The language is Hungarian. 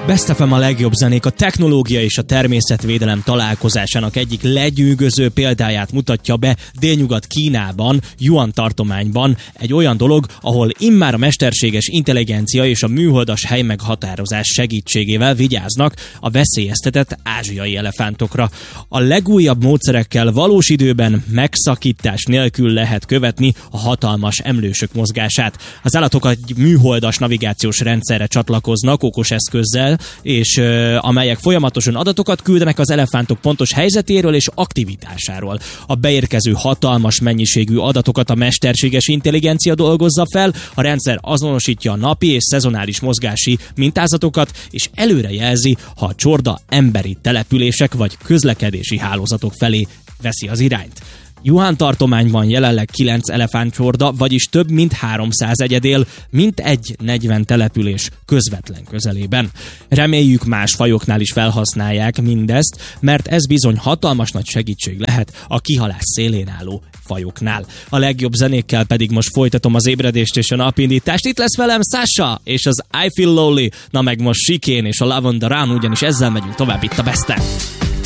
Best FM a legjobb zenék, a technológia és a természetvédelem találkozásának egyik legyűgöző példáját mutatja be délnyugat Kínában, Yuan tartományban egy olyan dolog, ahol immár a mesterséges intelligencia és a műholdas helymeghatározás segítségével vigyáznak a veszélyeztetett ázsiai elefántokra. A legújabb módszerekkel valós időben megszakítás nélkül lehet követni a hatalmas emlősök mozgását. Az állatok egy műholdas navigációs rendszerre csatlakoznak okos eszközzel, és amelyek folyamatosan adatokat küldenek az elefántok pontos helyzetéről és aktivitásáról. A beérkező hatalmas mennyiségű adatokat a mesterséges intelligencia dolgozza fel, a rendszer azonosítja a napi és szezonális mozgási mintázatokat, és előrejelzi, ha a csorda emberi települések vagy közlekedési hálózatok felé veszi az irányt. Yuan tartományban jelenleg 9 elefántcsorda, vagyis több mint 300 egyed él, mint egy 40 település közvetlen közelében. Reméljük, más fajoknál is felhasználják mindezt, mert ez bizony hatalmas nagy segítség lehet a kihalás szélén álló fajoknál. A legjobb zenékkel pedig most folytatom az ébredést és a napindítást. Itt lesz velem Sasha és az I Feel Lonely, na meg most Chicane és a Love on the Run, ugyanis ezzel megyünk tovább itt a Besten.